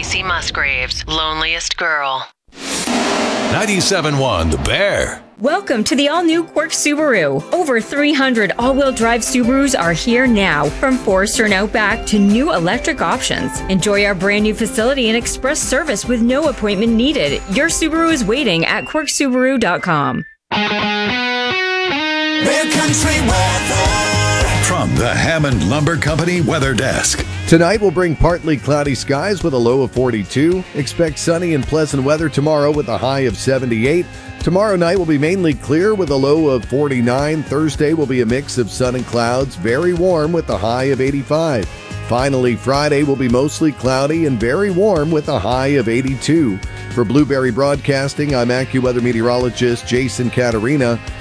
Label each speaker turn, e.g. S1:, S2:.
S1: Casey Musgraves, Loneliest Girl.
S2: 97.1 The Bear.
S3: Welcome to the all-new Quirk Subaru. Over 300 all-wheel drive Subarus are here now, from Forester and Outback to new electric options. Enjoy our brand new facility and express service with no appointment needed. Your Subaru is waiting at quirksubaru.com.
S4: Bear Country weather
S2: From the Hammond Lumber Company Weather Desk.
S5: Tonight will bring partly cloudy skies with a low of 42. Expect sunny and pleasant weather tomorrow with a high of 78. Tomorrow night will be mainly clear with a low of 49. Thursday will be a mix of sun and clouds, very warm with a high of 85. Finally, Friday will be mostly cloudy and very warm with a high of 82. For Blueberry Broadcasting, I'm AccuWeather meteorologist Jason Caterina.